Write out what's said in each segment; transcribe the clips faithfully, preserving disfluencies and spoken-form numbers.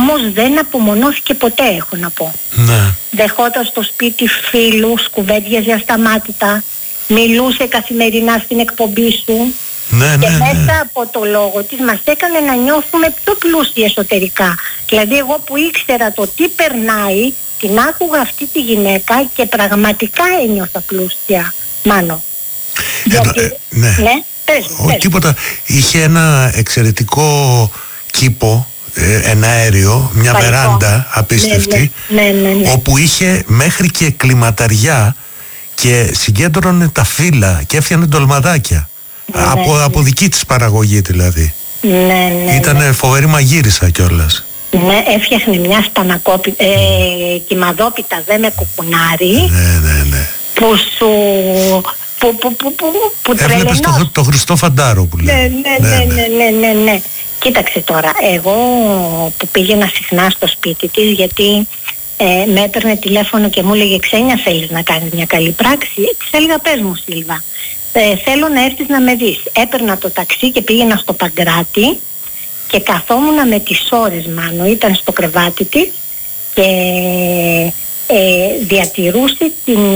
όμως δεν απομονώθηκε ποτέ, έχω να πω. Ναι. Δεχόταν στο σπίτι φίλους, κουβέντιαζε ασταμάτητα, μιλούσε καθημερινά στην εκπομπή σου. Ναι, και ναι, μέσα ναι. από το λόγο της μας έκανε να νιώθουμε πιο πλούσιοι εσωτερικά. Δηλαδή εγώ που ήξερα το τι περνάει, την άκουγα αυτή τη γυναίκα και πραγματικά ένιωθα πλούσια, Μάνο. Εδώ, Γιατί, ε, ναι. ναι, πες, Ο, πες. τίποτα. Είχε ένα εξαιρετικό κήπο, ε, ένα αέριο, μια Παλικό. βεράντα απίστευτη, ναι, ναι, ναι, ναι. όπου είχε μέχρι και κλιματαριά και συγκέντρωνε τα φύλλα και έφτιανε ντολμαδάκια. Ναι, από, ναι. από δική της παραγωγή δηλαδή. Ναι, ναι, Ήτανε ναι. φοβερή μαγείρισα κιόλας. Ναι, έφτιαχνε μια στανακόπη, ε, κυμαδόπιτα δε με κουκουνάρι, Ναι, ναι, ναι. που σου... που, που, που, που, που Έβλεπες το, το Χριστό Φαντάρο που λέει. Ναι, ναι, ναι, ναι, ναι, ναι, ναι. Κοίταξε τώρα, εγώ που πήγαινα συχνά στο σπίτι της, γιατί ε, με έπαιρνε τηλέφωνο και μου έλεγε «Ξένια, θέλεις να κάνεις μια καλή πράξη?» Της έλεγα «Πες μου, Σίλβα, ε, θέλω να έρθεις να με δεις». Έπαιρνα το ταξί και πήγαινα στο Παγκράτη και καθόμουνα με τις ώρες, Μάνο, ήταν στο κρεβάτι της και ε, διατηρούσε την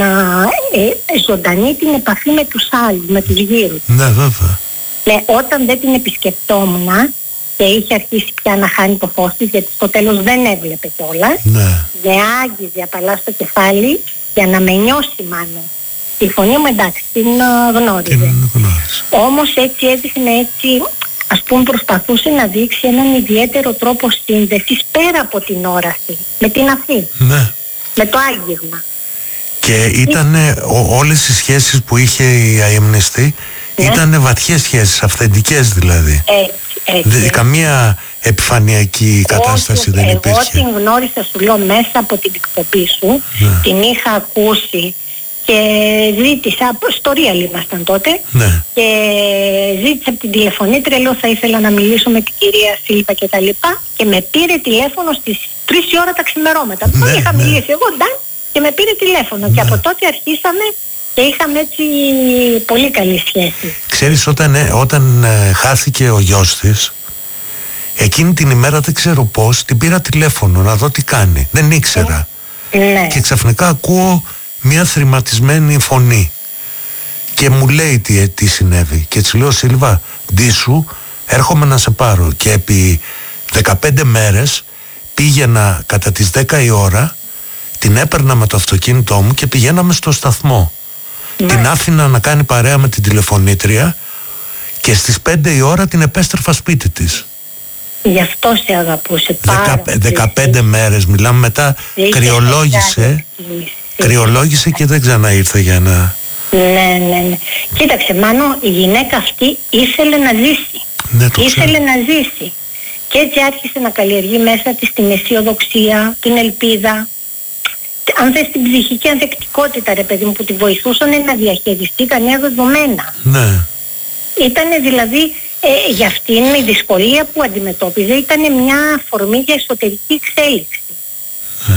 ε, ζωντανή την επαφή με τους άλλους, με τους γύρους. Ναι, βέβαια. Ναι, όταν δεν την επισκεπτόμουν και είχε αρχίσει πια να χάνει το φως της, γιατί στο τέλος δεν έβλεπε κιόλας, Ναι. με άγγιζε απαλά στο κεφάλι για να με νιώσει, μάλλον. Τη φωνή μου, εντάξει, την uh, γνώριζε. Την γνώριζε. Όμως έτσι έδειχνε, έτσι, ας πούμε, προσπαθούσε να δείξει έναν ιδιαίτερο τρόπο σύνδεσης πέρα από την όραση, με την αφή, Ναι. με το άγγιγμα. Και ήτανε ο, όλες οι σχέσεις που είχε η αειμνηστή, ναι. ήτανε βαθιές σχέσεις, αυθεντικές δηλαδή. Έτσι, έτσι. Δε, καμία επιφανειακή κατάσταση Όχι, δεν εγώ υπήρχε. την γνώρισα, σου λέω, μέσα από την εκπομπή σου, Ναι. την είχα ακούσει και ζήτησα, στο Real ήμασταν τότε, Ναι. και ζήτησα από την τηλεφωνήτρια, λέω θα ήθελα να μιλήσω με την κυρία Σίλβα και τα λοιπά, και με πήρε τηλέφωνο στις τρεις η ώρα τα ξημερώματα. Ναι, Δεν είχα ναι. μιλήσει εγώ, νταν, και με πήρε τηλέφωνο, Ναι. και από τότε αρχίσαμε και είχαμε έτσι πολύ καλή σχέση. Ξέρεις, όταν, ε, όταν ε, χάθηκε ο γιος της, εκείνη την ημέρα δεν ξέρω πώς, την πήρα τηλέφωνο να δω τι κάνει. Δεν ήξερα. Ναι. Και ξαφνικά ακούω μια θρηματισμένη φωνή και μου λέει τι, τι συνέβη. Και της λέω, Σίλβα, ντύσου, έρχομαι να σε πάρω. Και επί δεκαπέντε μέρες πήγαινα κατά τις δέκα η ώρα, την έπαιρνα με το αυτοκίνητό μου και πηγαίναμε στο σταθμό. Ναι. Την άφηνα να κάνει παρέα με την τηλεφωνήτρια και στις πέντε η ώρα την επέστρεφα σπίτι της. Γι' αυτό σε αγαπούσε πάρα Δεκα, πολύ. δεκαπέντε μέρες μιλάμε, μετά Είχε κρυολόγησε, μεγάλη. κρυολόγησε και δεν ξαναήρθε για να... Ναι, ναι, ναι. Κοίταξε, Μάνο, η γυναίκα αυτή ήθελε να ζήσει. Ναι, το ξέρω. Ήθελε να ζήσει. Και έτσι άρχισε να καλλιεργεί μέσα της την αισιοδοξία, την ελπίδα. Αν θες την ψυχική ανθεκτικότητα, ρε παιδί μου, που τη βοηθούσαν να διαχειριστεί τα νέα δεδομένα. Ναι. Ήτανε δηλαδή, ε, για αυτήν η δυσκολία που αντιμετώπιζε ήτανε μια αφορμή για εσωτερική εξέλιξη. Ναι.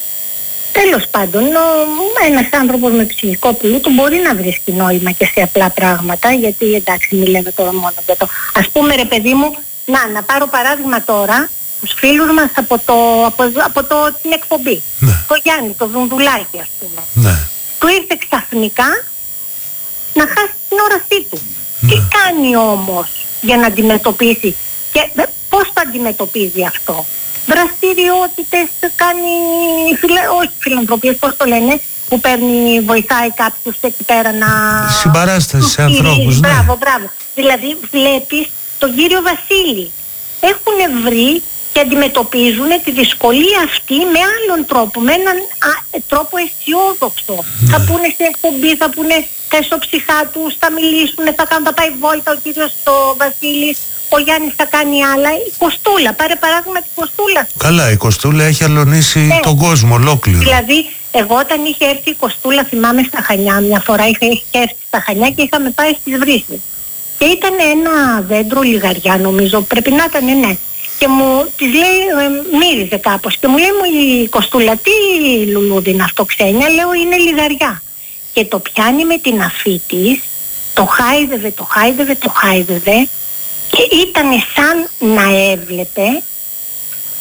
Τέλος πάντων, ο, ένας άνθρωπος με ψυχικό πλούτο μπορεί να βρίσκει νόημα και σε απλά πράγματα, γιατί εντάξει, μιλάμε τώρα μόνο για το. Ας πούμε, ρε παιδί μου, να, να πάρω παράδειγμα τώρα, τους φίλους μας από, το, από, από το, την εκπομπή. Ναι. Το Γιάννη, το Δουνδουλάκι, ας πούμε. Ναι. Του ήρθε ξαφνικά να χάσει την όρασή του. Ναι. Τι κάνει όμως για να αντιμετωπίσει, και ε, πώς το αντιμετωπίζει αυτό? Δραστηριότητες κάνει, φιλε, όχι φιλανθρωπίες, πώς το λένε, που παίρνει, βοηθάει κάποιους εκεί πέρα να... Συμπαράσταση σε ανθρώπους, ναι. Μπράβο, μπράβο. Δηλαδή βλέπεις τον κύριο Βασίλη. Έχουν βρει και αντιμετωπίζουν τη δυσκολία αυτή με άλλον τρόπο, με έναν α, τρόπο αισιόδοξο. Ναι. Θα πούνε σε εκπομπή, θα πούνε τα ισοψυχά τους, θα μιλήσουν, θα κάνουν, θα πάει βόλτα ο κύριος ο Βασίλης, ο Γιάννης θα κάνει άλλα. Η Κοστούλα, πάρε παράδειγμα την Κοστούλα. Καλά, η Κοστούλα έχει αλωνίσει Ναι. τον κόσμο ολόκληρο. Δηλαδή, εγώ όταν είχε έρθει η Κοστούλα, θυμάμαι στα Χανιά, μια φορά είχε, είχε έρθει στα Χανιά και είχαμε πάει στις Βρύσες. Και ήταν ένα δέντρο λιγαριά, νομίζω, πρέπει να ήταν, ναι. Και μου της λέει, ε, μύριζε κάπως. Και μου λέει μου η Κοστούλα, τι λουλούδι είναι αυτό, Ξένια? Λέω, είναι λιγαριά. Και το πιάνει με την αφή της, το χάιδευε, το χάιδευε, το χάιδευε, και ήταν σαν να έβλεπε